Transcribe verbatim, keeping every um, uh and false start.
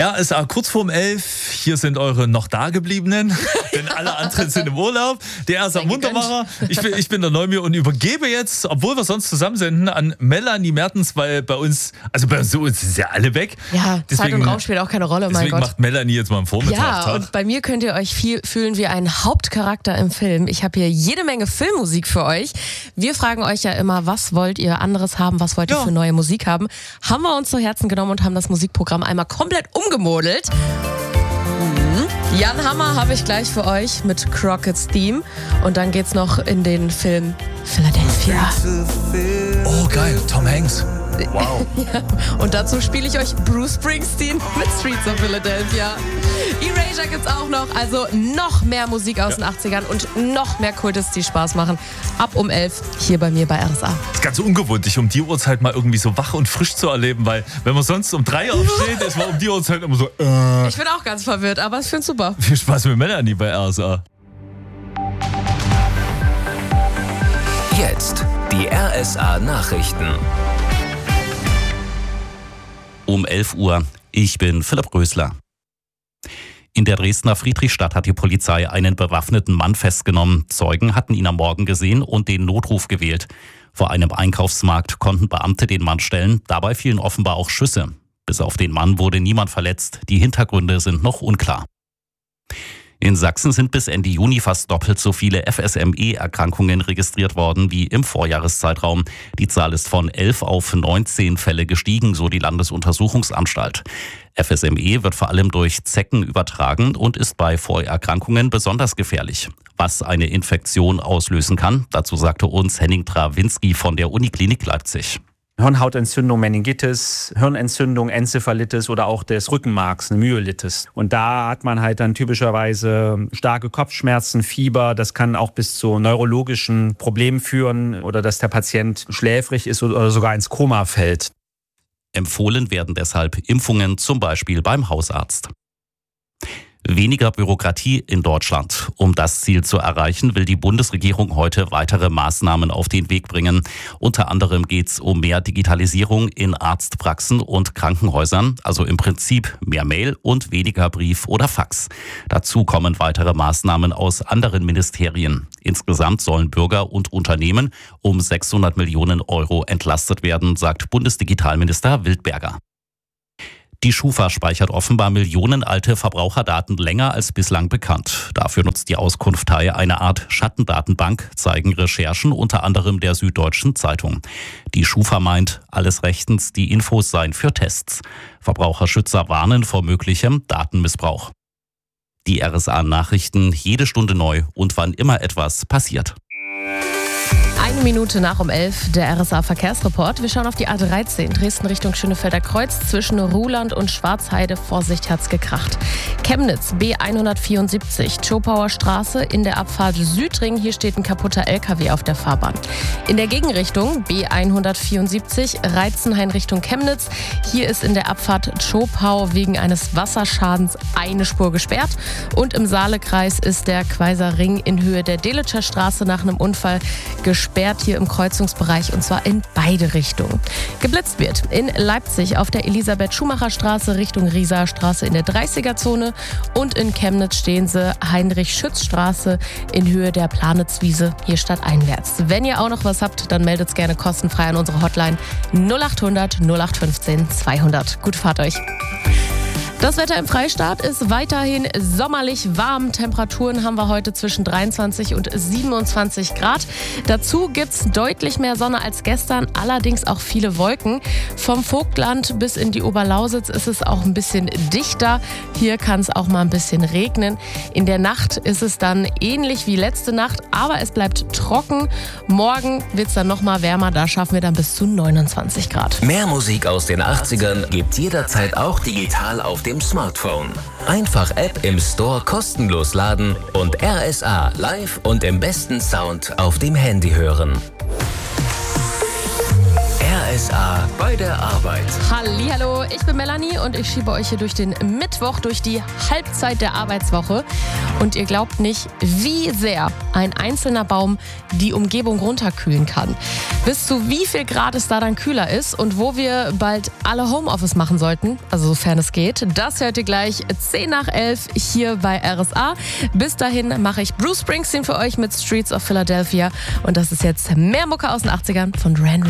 R S A kurz vorm elf. Hier sind eure noch Dagebliebenen, denn alle anderen sind im Urlaub. Der R S A Muntermacher. Ich bin, ich bin der Neumir und übergebe jetzt, obwohl wir sonst zusammensenden, an Melanie Mertens, weil bei uns, also bei uns sind ja alle weg. Ja, Zeit und Raum spielt auch keine Rolle, mein deswegen Gott. macht Melanie jetzt mal einen Vormittag. Ja, und bei mir könnt ihr euch viel fühlen wie ein Hauptcharakter im Film. Ich habe hier jede Menge Filmmusik für euch. Wir fragen euch ja immer, was wollt ihr anderes haben, was wollt ihr Ja. für neue Musik haben? Haben wir uns zu Herzen genommen und haben das Musikprogramm einmal komplett umgemodelt. Mhm. Jan Hammer habe ich gleich für euch mit Crockett's Theme. Und dann geht's noch in den Film Philadelphia. Oh, geil, Tom Hanks. Wow. Ja, und dazu spiele ich euch Bruce Springsteen mit Streets of Philadelphia. Erasure gibt's auch noch, also noch mehr Musik aus ja. den achtzigern und noch mehr Kultus, die Spaß machen. Ab um elf hier bei mir bei R S A. Das ist ganz ungewohnt, dich um die Uhrzeit mal irgendwie so wach und frisch zu erleben, weil wenn man sonst um drei aufsteht, ist man um die Uhrzeit immer so äh. Ich bin auch ganz verwirrt, aber ich find's super. Viel Spaß mit Melanie bei R S A. Jetzt die R S A Nachrichten. Um elf Uhr. Ich bin Philipp Rösler. In der Dresdner Friedrichstadt hat die Polizei einen bewaffneten Mann festgenommen. Zeugen hatten ihn am Morgen gesehen und den Notruf gewählt. Vor einem Einkaufsmarkt konnten Beamte den Mann stellen. Dabei fielen offenbar auch Schüsse. Bis auf den Mann wurde niemand verletzt. Die Hintergründe sind noch unklar. In Sachsen sind bis Ende Juni fast doppelt so viele F S M E-Erkrankungen registriert worden wie im Vorjahreszeitraum. Die Zahl ist von elf auf neunzehn Fälle gestiegen, so die Landesuntersuchungsanstalt. F S M E wird vor allem durch Zecken übertragen und ist bei Vorerkrankungen besonders gefährlich. Was eine Infektion auslösen kann, dazu sagte uns Henning Trawinski von der Uniklinik Leipzig. Hirnhautentzündung, Meningitis, Hirnentzündung, Enzephalitis oder auch des Rückenmarks, eine Myelitis. Und da hat man halt dann typischerweise starke Kopfschmerzen, Fieber. Das kann auch bis zu neurologischen Problemen führen oder dass der Patient schläfrig ist oder sogar ins Koma fällt. Empfohlen werden deshalb Impfungen, zum Beispiel beim Hausarzt. Weniger Bürokratie in Deutschland. Um das Ziel zu erreichen, will die Bundesregierung heute weitere Maßnahmen auf den Weg bringen. Unter anderem geht es um mehr Digitalisierung in Arztpraxen und Krankenhäusern, also im Prinzip mehr Mail und weniger Brief oder Fax. Dazu kommen weitere Maßnahmen aus anderen Ministerien. Insgesamt sollen Bürger und Unternehmen um sechshundert Millionen Euro entlastet werden, sagt Bundesdigitalminister Wildberger. Die Schufa speichert offenbar millionenalte Verbraucherdaten länger als bislang bekannt. Dafür nutzt die Auskunftei eine Art Schattendatenbank, zeigen Recherchen unter anderem der Süddeutschen Zeitung. Die Schufa meint, alles rechtens, die Infos seien für Tests. Verbraucherschützer warnen vor möglichem Datenmissbrauch. Die R S A-Nachrichten jede Stunde neu und wann immer etwas passiert. Eine Minute nach um elf, der R S A-Verkehrsreport. Wir schauen auf die A dreizehn, Dresden Richtung Schönefelder Kreuz. Zwischen Ruhland und Schwarzheide, Vorsicht, hat's gekracht. Chemnitz, B hundertvierundsiebzig, Zschopauer Straße in der Abfahrt Südring. Hier steht ein kaputter L K W auf der Fahrbahn. In der Gegenrichtung, B hundertvierundsiebzig, Reitzenhain Richtung Chemnitz. Hier ist in der Abfahrt Zschopau wegen eines Wasserschadens eine Spur gesperrt. Und im Saalekreis ist der Quaiser Ring in Höhe der Delitscher Straße nach einem Unfall gesperrt, hier im Kreuzungsbereich, und zwar in beide Richtungen. Geblitzt wird in Leipzig auf der Elisabeth-Schumacher-Straße Richtung Rieser Straße in der dreißiger-Zone und in Chemnitz stehen sie Heinrich-Schütz-Straße in Höhe der Planitzwiese, hier stadteinwärts. Wenn ihr auch noch was habt, dann meldet es gerne kostenfrei an unsere Hotline null achthundert null acht fünfzehn zweihundert. Gute Fahrt euch. Das Wetter im Freistaat ist weiterhin sommerlich warm. Temperaturen haben wir heute zwischen dreiundzwanzig und siebenundzwanzig Grad. Dazu gibt's deutlich mehr Sonne als gestern, allerdings auch viele Wolken. Vom Vogtland bis in die Oberlausitz ist es auch ein bisschen dichter. Hier kann es auch mal ein bisschen regnen. In der Nacht ist es dann ähnlich wie letzte Nacht, aber es bleibt trocken. Morgen wird's dann noch mal wärmer, da schaffen wir dann bis zu neunundzwanzig Grad. Mehr Musik aus den achtzigern gibt's jederzeit auch digital auf dem Smartphone. Einfach App im Store kostenlos laden und R S A live und im besten Sound auf dem Handy hören. R S A bei der Arbeit. Hallihallo, ich bin Melanie und ich schiebe euch hier durch den Mittwoch, durch die Halbzeit der Arbeitswoche. Und ihr glaubt nicht, wie sehr ein einzelner Baum die Umgebung runterkühlen kann. Bis zu wie viel Grad es da dann kühler ist und wo wir bald alle Homeoffice machen sollten, also sofern es geht, das hört ihr gleich zehn nach elf hier bei R S A. Bis dahin mache ich Bruce Springsteen für euch mit Streets of Philadelphia. Und das ist jetzt mehr Mucke aus den achtzigern von Ran